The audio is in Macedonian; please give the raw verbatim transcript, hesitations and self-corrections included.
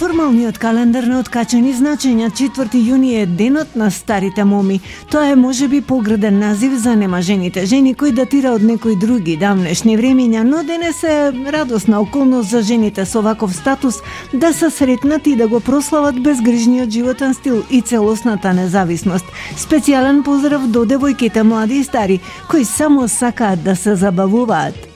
формалниот календар на откачани значења четврти јуни е денот на старите моми. Тоа е можеби пограден назив за немажените жени кој датира од некои други давнешни времења, но денес е радосна околност за жените со ваков статус да се сретнат и да го прослават безгрижниот животен стил и целосната независност. Специјален поздрав до девојките млади и стари кои само сакаат да се забавуваат.